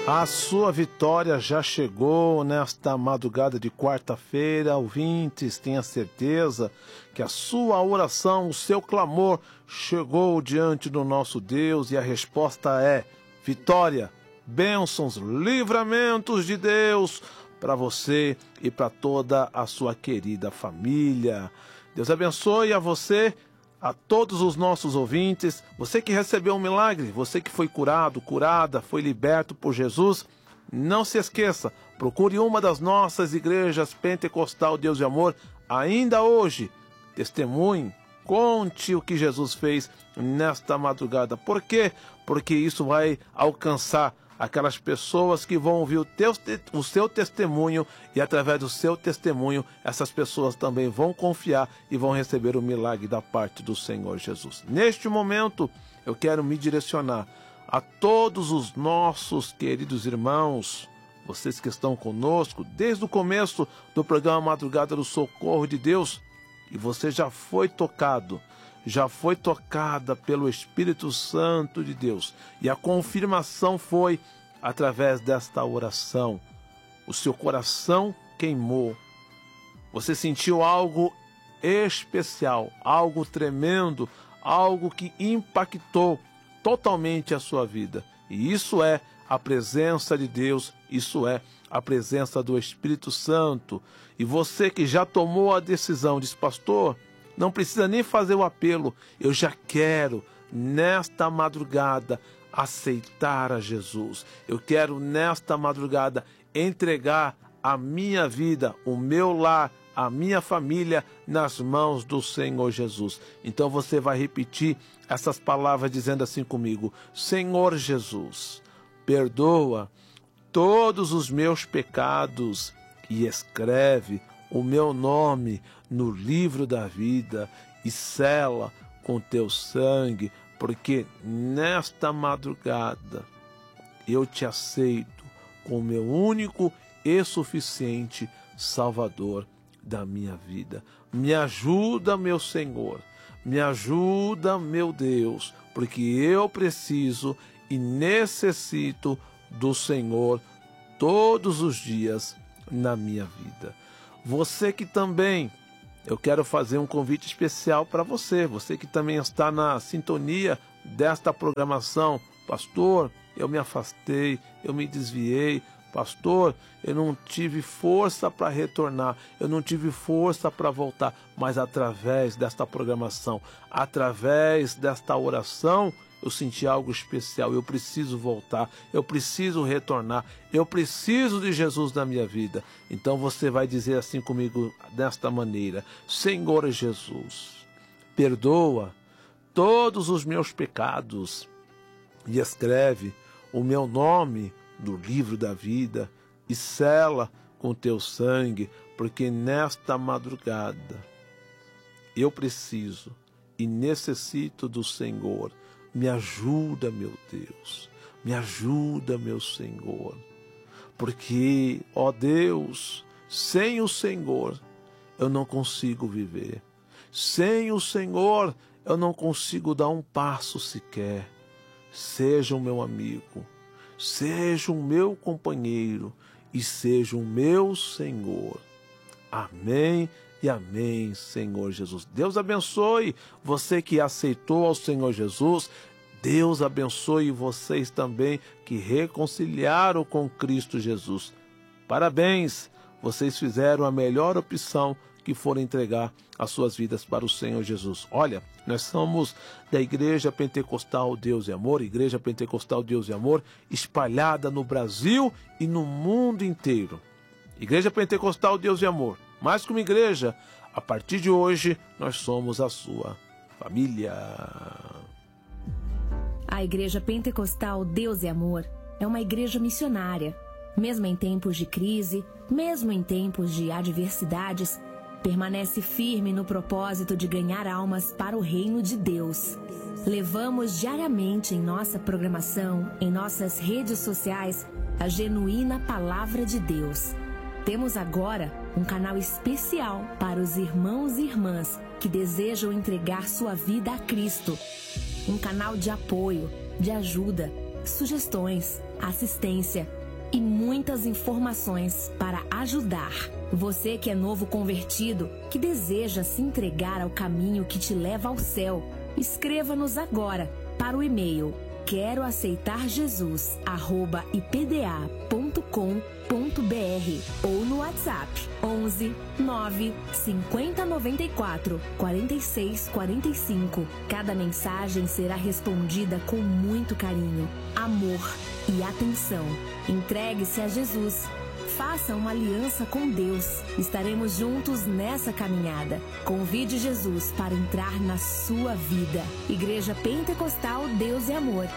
A sua vitória já chegou nesta madrugada de quarta-feira. Ouvintes, tenha certeza que a sua oração, o seu clamor chegou diante do nosso Deus e a resposta é vitória, bênçãos, livramentos de Deus para você e para toda a sua querida família. Deus abençoe a você, a todos os nossos ouvintes, você que recebeu um milagre, você que foi curado, curada, foi liberto por Jesus. Não se esqueça, procure uma das nossas igrejas Pentecostal Deus e Amor ainda hoje. Testemunhe, conte o que Jesus fez nesta madrugada. Por quê? Porque isso vai alcançar aquelas pessoas que vão ouvir o seu testemunho, e através do seu testemunho, essas pessoas também vão confiar e vão receber o milagre da parte do Senhor Jesus. Neste momento, eu quero me direcionar a todos os nossos queridos irmãos, vocês que estão conosco desde o começo do programa Madrugada do Socorro de Deus, e você já foi tocado, já foi tocada pelo Espírito Santo de Deus, e a confirmação foi através desta oração. O seu coração queimou, você sentiu algo especial, algo tremendo, algo que impactou totalmente a sua vida, e isso é a presença de Deus, isso é a presença do Espírito Santo. E você que já tomou a decisão, diz: pastor, não precisa nem fazer o apelo, eu já quero, nesta madrugada, aceitar a Jesus. Eu quero, nesta madrugada, entregar a minha vida, o meu lar, a minha família nas mãos do Senhor Jesus. Então você vai repetir essas palavras dizendo assim comigo: Senhor Jesus, perdoa todos os meus pecados e escreve o meu nome no livro da vida e sela com teu sangue, porque nesta madrugada eu te aceito como meu único e suficiente Salvador da minha vida. Me ajuda, meu Senhor, me ajuda, meu Deus, porque eu preciso e necessito do Senhor todos os dias na minha vida. Você que também, eu quero fazer um convite especial para você, você que também está na sintonia desta programação. Pastor, eu me afastei, eu me desviei. Pastor, eu não tive força para retornar, eu não tive força para voltar, mas através desta programação, através desta oração, eu senti algo especial. Eu preciso voltar, eu preciso retornar, eu preciso de Jesus na minha vida. Então você vai dizer assim comigo, desta maneira: Senhor Jesus, perdoa todos os meus pecados e escreve o meu nome no livro da vida e sela com teu sangue, porque nesta madrugada eu preciso e necessito do Senhor. Me ajuda, meu Deus, me ajuda, meu Senhor, porque, ó Deus, sem o Senhor eu não consigo viver, sem o Senhor eu não consigo dar um passo sequer. Seja o meu amigo, seja o meu companheiro e seja o meu Senhor. Amém e amém, Senhor Jesus. Deus abençoe você que aceitou ao Senhor Jesus. Deus abençoe vocês também que reconciliaram com Cristo Jesus. Parabéns, vocês fizeram a melhor opção, que for entregar as suas vidas para o Senhor Jesus. Olha, nós somos da Igreja Pentecostal Deus e Amor, Igreja Pentecostal Deus e Amor, espalhada no Brasil e no mundo inteiro. Igreja Pentecostal Deus e Amor, mais que uma igreja, a partir de hoje nós somos a sua família. A Igreja Pentecostal Deus e Amor é uma igreja missionária. Mesmo em tempos de crise, mesmo em tempos de adversidades, permanece firme no propósito de ganhar almas para o reino de Deus. Levamos diariamente em nossa programação, em nossas redes sociais, a genuína palavra de Deus. Temos agora um canal especial para os irmãos e irmãs que desejam entregar sua vida a Cristo. Um canal de apoio, de ajuda, sugestões, assistência, e muitas informações para ajudar. Você que é novo convertido, que deseja se entregar ao caminho que te leva ao céu, escreva-nos agora para o e-mail queroaceitarjesus@ipda.com.br ou no WhatsApp 11 9 50 94 46 45. Cada mensagem será respondida com muito carinho, amor e atenção. Entregue-se a Jesus. Faça uma aliança com Deus. Estaremos juntos nessa caminhada. Convide Jesus para entrar na sua vida. Igreja Pentecostal Deus e Amor.